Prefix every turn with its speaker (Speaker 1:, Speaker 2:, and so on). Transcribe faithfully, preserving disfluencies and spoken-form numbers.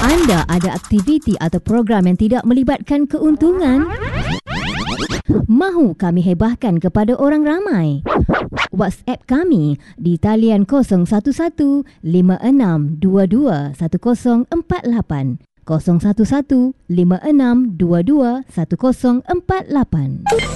Speaker 1: Anda ada aktiviti atau program yang tidak melibatkan keuntungan? Mahu kami hebahkan kepada orang ramai? WhatsApp kami di talian kosong satu satu lima enam dua dua satu kosong empat lapan kosong satu satu lima enam dua dua satu kosong empat lapan.